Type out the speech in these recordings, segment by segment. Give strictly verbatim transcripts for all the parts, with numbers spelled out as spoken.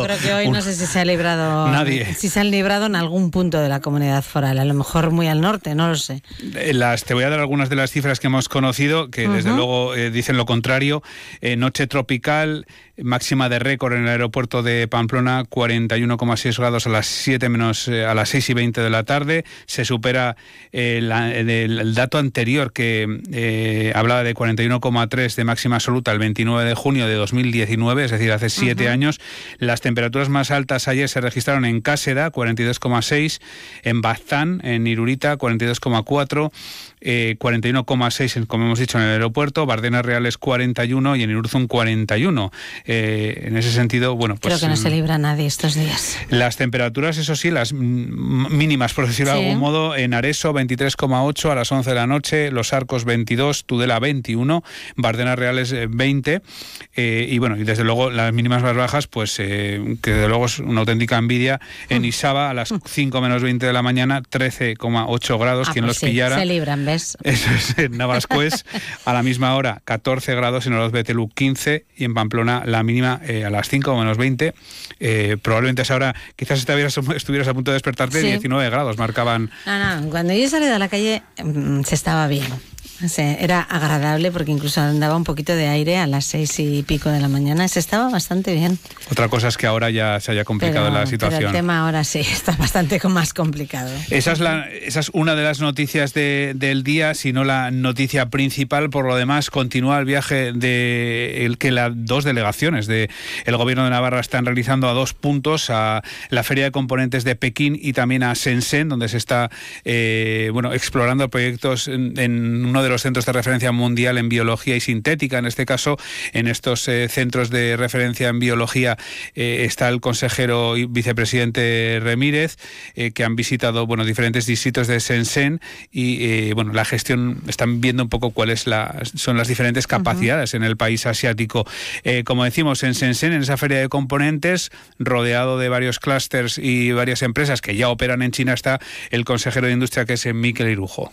creo que hoy un... no sé si se ha librado nadie. Si se han librado en algún punto de la comunidad foral, a lo mejor muy al norte, no lo sé. Las, te voy a dar algunas de las cifras que hemos conocido, que uh-huh. desde luego eh, dicen lo contrario. Eh, noche tropical, máxima de récord en el aeropuerto de Pamplona, cuarenta y uno coma seis grados a las siete menos eh, a las seis y veinte de la tarde. Se supera eh, la, el, el dato anterior que eh, hablaba de cuarenta y uno coma tres de máxima absoluta el veintinueve de junio de dos mil diecinueve, es decir, hace siete uh-huh. años. Las temperaturas más altas ayer se registraron en Cáseda, cuarenta y dos coma seis, en Baztán, en Irurita, cuarenta y dos coma cuatro, eh, cuarenta y uno coma seis, como hemos dicho, en el aeropuerto, Bardenas Reales cuarenta y uno y en Irurzun cuarenta y uno. Eh, en ese sentido, bueno, pues... Creo que no se libra nadie estos días. Las temperaturas, eso sí, las mínimas, por decirlo sí. de algún modo, en Areso veintitrés coma ocho a las once de la noche, Los Arcos veintidós, Tudela veintiuno, Bardenas Reales veinte, eh, y bueno, y desde luego las mínimas más bajas, pues eh, que desde luego es una auténtica envidia, en Isaba a las cinco menos veinte de la mañana, trece coma ocho grados, ah, quien pues los sí, pillara. Se libran, ¿ves? Eso es, en Navascués a la misma hora catorce grados, en Orozbetelu quince y en Pamplona la mínima eh, a las cinco menos veinte. Eh, probablemente a esa hora quizás estuvieras, estuvieras a punto de despertarte, sí. diecinueve grados marcaban. No, no, cuando yo he salido a la calle mmm, se estaba bien. O sea, era agradable porque incluso andaba un poquito de aire a las seis y pico de la mañana. Se estaba bastante bien. Otra cosa es que ahora ya se haya complicado pero, la situación. Pero el tema ahora sí está bastante más complicado. Esa es, la, esa es una de las noticias de, del día, si no la noticia principal. Por lo demás, continúa el viaje de el que las dos delegaciones del Gobierno de Navarra están realizando a dos puntos, a la Feria de Componentes de Pekín y también a Shenzhen, donde se está eh, bueno, explorando proyectos en, en uno de de los centros de referencia mundial en biología y sintética. En este caso, en estos eh, centros de referencia en biología eh, está el consejero y vicepresidente Remírez, eh, que han visitado bueno diferentes distritos de Shenzhen y eh, bueno la gestión, están viendo un poco cuáles la, son las diferentes capacidades uh-huh. en el país asiático. Eh, como decimos, en Shenzhen, en esa feria de componentes, rodeado de varios clústeres y varias empresas que ya operan en China, está el consejero de Industria, que es Mikel Irujo.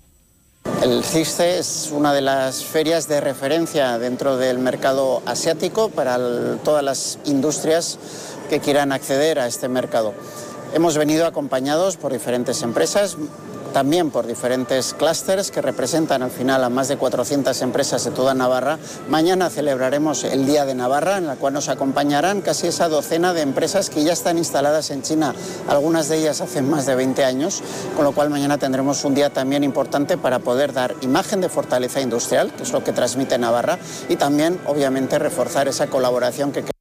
El CISCE es una de las ferias de referencia dentro del mercado asiático para el, todas las industrias que quieran acceder a este mercado. Hemos venido acompañados por diferentes empresas, también por diferentes clústeres que representan al final a más de cuatrocientas empresas de toda Navarra. Mañana celebraremos el Día de Navarra, en la cual nos acompañarán casi esa docena de empresas que ya están instaladas en China, algunas de ellas hace más de veinte años, con lo cual mañana tendremos un día también importante para poder dar imagen de fortaleza industrial, que es lo que transmite Navarra, y también, obviamente, reforzar esa colaboración que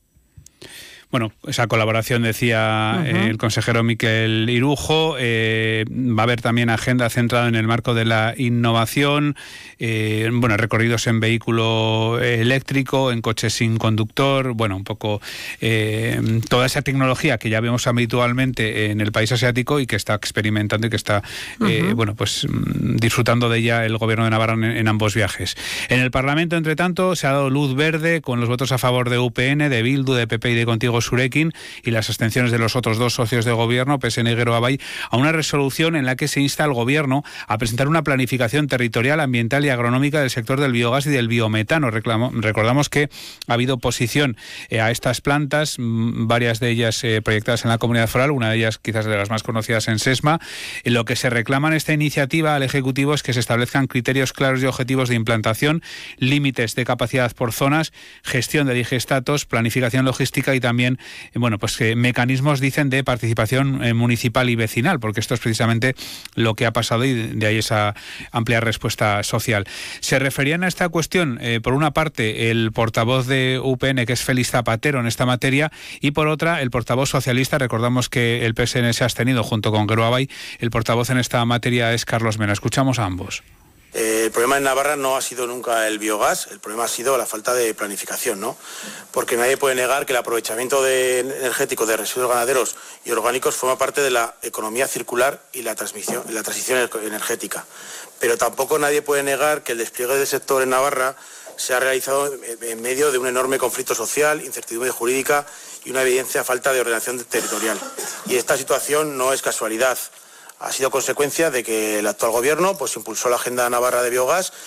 Bueno, esa colaboración, decía uh-huh. eh, el consejero Mikel Irujo. Eh, va a haber también agenda centrada en el marco de la innovación, eh, bueno, recorridos en vehículo eléctrico, en coches sin conductor, bueno, un poco eh, toda esa tecnología que ya vemos habitualmente en el país asiático y que está experimentando y que está, uh-huh. eh, bueno, pues disfrutando de ella el Gobierno de Navarra en, en ambos viajes. En el Parlamento, entre tanto, se ha dado luz verde con los votos a favor de U P N, de Bildu, de P P y de Contigo Surekin y las abstenciones de los otros dos socios de gobierno, P S N y Gero Abay, a una resolución en la que se insta al gobierno a presentar una planificación territorial, ambiental y agronómica del sector del biogás y del biometano. Reclamo, recordamos que ha habido oposición eh, a estas plantas, m- varias de ellas eh, proyectadas en la comunidad foral, una de ellas quizás de las más conocidas en Sesma. Y lo que se reclama en esta iniciativa al Ejecutivo es que se establezcan criterios claros y objetivos de implantación, límites de capacidad por zonas, gestión de digestatos, planificación logística y también bueno, pues que mecanismos, dicen, de participación eh, municipal y vecinal, porque esto es precisamente lo que ha pasado y de ahí esa amplia respuesta social. Se referían a esta cuestión, eh, por una parte, el portavoz de U P N, que es Félix Zapatero, en esta materia, y por otra, el portavoz socialista. Recordamos que el P S N se ha abstenido junto con Gero Abay. El portavoz en esta materia es Carlos Mena. Escuchamos a ambos. Eh, el problema en Navarra no ha sido nunca el biogás, el problema ha sido la falta de planificación, ¿no? Porque nadie puede negar que el aprovechamiento de energético de residuos ganaderos y orgánicos forma parte de la economía circular y la, transmisión, la transición energética. Pero tampoco nadie puede negar que el despliegue del sector en Navarra se ha realizado en medio de un enorme conflicto social, incertidumbre jurídica y una evidencia falta de ordenación territorial. Y esta situación no es casualidad. Ha sido consecuencia de que el actual gobierno pues impulsó la Agenda Navarra de Biogás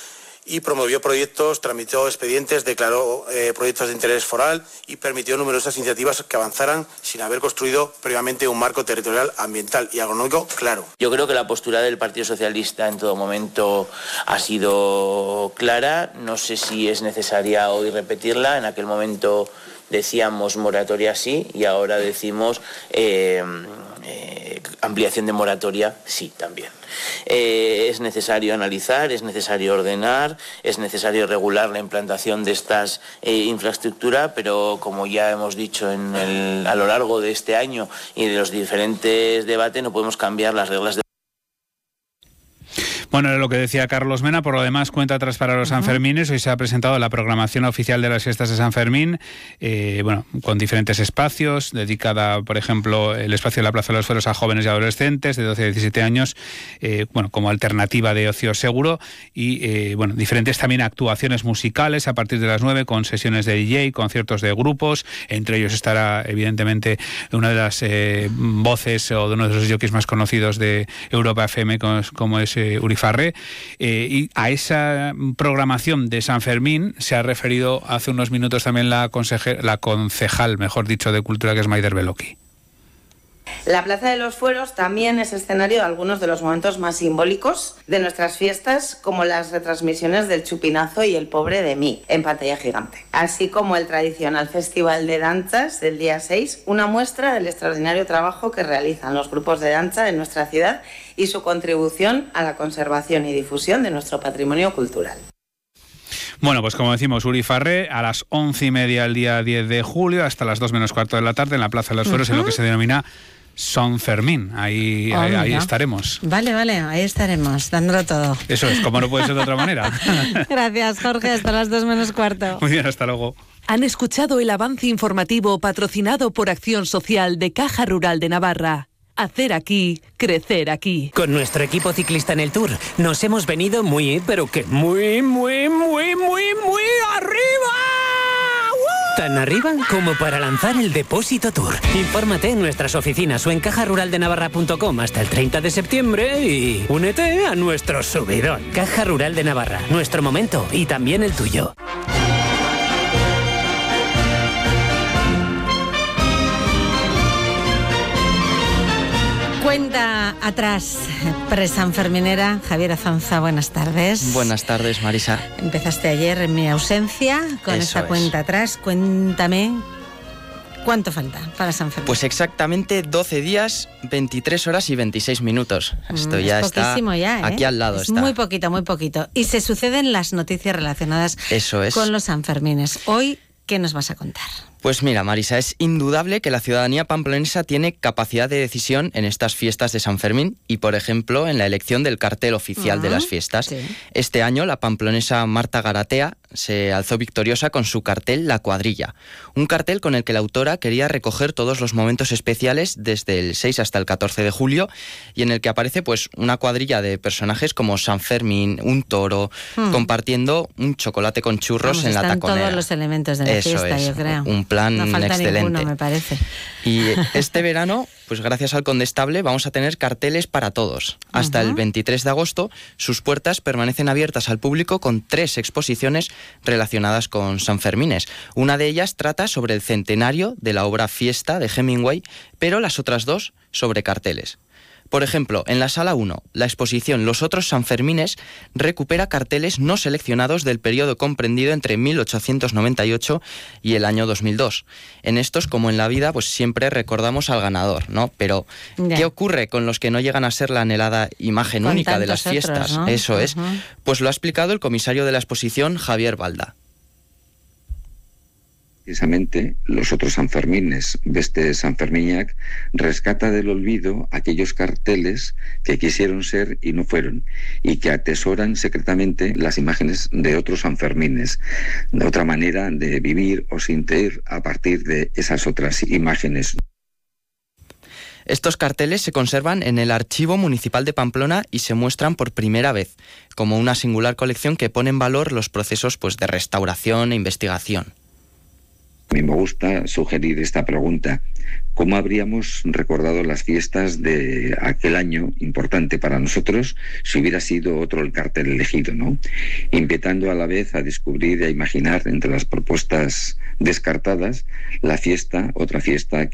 y promovió proyectos, tramitó expedientes, declaró eh, proyectos de interés foral y permitió numerosas iniciativas que avanzaran sin haber construido previamente un marco territorial, ambiental y agronómico claro. Yo creo que la postura del Partido Socialista en todo momento ha sido clara. No sé si es necesaria hoy repetirla. En aquel momento decíamos moratoria sí y ahora decimos eh, eh, ampliación de moratoria sí también. Eh, es necesario analizar, es necesario ordenar, es necesario regular la implantación de estas eh, infraestructuras, pero como ya hemos dicho en el, a lo largo de este año y de los diferentes debates, no podemos cambiar las reglas de... Bueno, era lo que decía Carlos Mena. Por lo demás, cuenta atrás para los uh-huh. Sanfermines. Hoy se ha presentado la programación oficial de las fiestas de San Fermín, eh, bueno, con diferentes espacios, dedicada, por ejemplo, el espacio de la Plaza de los Fueros a jóvenes y adolescentes de doce a diecisiete años, eh, bueno, como alternativa de ocio seguro, y eh, bueno, diferentes también actuaciones musicales a partir de las nueve, con sesiones de D J, conciertos de grupos. Entre ellos estará, evidentemente, una de las eh, voces o de uno de los jockeys más conocidos de Europa F M, como es, como es eh, Uri Farré, eh, y a esa programación de San Fermín se ha referido hace unos minutos también la, conseje, la concejal, mejor dicho, de Cultura, que es Maider Beloki. La Plaza de los Fueros también es escenario de algunos de los momentos más simbólicos de nuestras fiestas, como las retransmisiones del Chupinazo y El Pobre de Mí en pantalla gigante, así como el tradicional Festival de Danzas del día seis, una muestra del extraordinario trabajo que realizan los grupos de danza en nuestra ciudad y su contribución a la conservación y difusión de nuestro patrimonio cultural. Bueno, pues como decimos, Uri Farré, a las once y media el día diez de julio, hasta las dos menos cuarto de la tarde, en la Plaza de los Fueros, uh-huh. en lo que se denomina San Fermín. Ahí, oh, ahí, ahí estaremos. Vale, vale, ahí estaremos, dándolo todo. Eso es, como no puede ser de otra manera. Gracias, Jorge, hasta las dos menos cuarto. Muy bien, hasta luego. Han escuchado el avance informativo patrocinado por Acción Social de Caja Rural de Navarra. Hacer aquí, crecer aquí. Con nuestro equipo ciclista en el Tour nos hemos venido muy, pero que muy, muy, muy, muy, muy arriba. ¡Uh! Tan arriba como para lanzar el Depósito Tour. Infórmate en nuestras oficinas o en caja rural de navarra punto com hasta el treinta de septiembre y únete a nuestro subidón. Caja Rural de Navarra, nuestro momento y también el tuyo. Cuenta atrás, presanferminera. Javier Azanza, buenas tardes. Buenas tardes, Marisa. Empezaste ayer en mi ausencia con Eso esta es. cuenta atrás. Cuéntame, ¿cuánto falta para San Fermín? Pues exactamente doce días, veintitrés horas y veintiséis minutos. Esto mm, ya es está ya, ¿eh? aquí al lado. Es está. muy poquito, muy poquito. Y se suceden las noticias relacionadas Eso es. con los Sanfermines. Hoy, ¿qué nos vas a contar? Pues mira, Marisa, es indudable que la ciudadanía pamplonesa tiene capacidad de decisión en estas fiestas de San Fermín y, por ejemplo, en la elección del cartel oficial uh-huh. de las fiestas. Sí. Este año, la pamplonesa Marta Garatea se alzó victoriosa con su cartel La Cuadrilla, un cartel con el que la autora quería recoger todos los momentos especiales desde el seis hasta el catorce de julio y en el que aparece pues una cuadrilla de personajes como San Fermín, un toro, hmm. compartiendo un chocolate con churros Vamos, en la taconera. Están todos los elementos de la Eso fiesta, es, yo creo. Un plan no falta excelente. Ninguno, me parece. Y este verano, pues gracias al Condestable, vamos a tener carteles para todos. Hasta uh-huh. el veintitrés de agosto, sus puertas permanecen abiertas al público con tres exposiciones relacionadas con San Fermines. Una de ellas trata sobre el centenario de la obra Fiesta de Hemingway, pero las otras dos sobre carteles. Por ejemplo, en la Sala uno, la exposición Los otros Sanfermines recupera carteles no seleccionados del periodo comprendido entre mil ochocientos noventa y ocho y el año dos mil dos. En estos, como en la vida, pues siempre recordamos al ganador, ¿no? Pero, ya. ¿qué ocurre con los que no llegan a ser la anhelada imagen con única de las fiestas? Otros, ¿no? Eso uh-huh. es. Pues lo ha explicado el comisario de la exposición, Javier Balda. Precisamente, los otros Sanfermines de este Sanfermiñac rescata del olvido aquellos carteles que quisieron ser y no fueron, y que atesoran secretamente las imágenes de otros Sanfermines, de otra manera de vivir o sentir a partir de esas otras imágenes. Estos carteles se conservan en el Archivo Municipal de Pamplona y se muestran por primera vez, como una singular colección que pone en valor los procesos pues, de restauración e investigación. A mí me gusta sugerir esta pregunta. ¿Cómo habríamos recordado las fiestas de aquel año importante para nosotros si hubiera sido otro el cartel elegido, ¿no? Invitando a la vez a descubrir y a imaginar entre las propuestas descartadas la fiesta, otra fiesta que